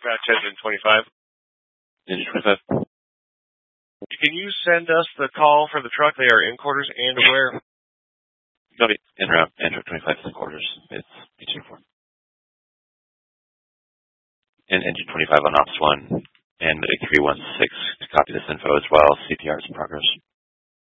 Dispatch engine 25. Engine 25. Can you send us the call for the truck? They are in quarters and where? Copy. En route. Android 25 is in quarters. It's P24. And engine 25 on Ops 1 and Medic 316 to copy this info as well. CPR is in progress.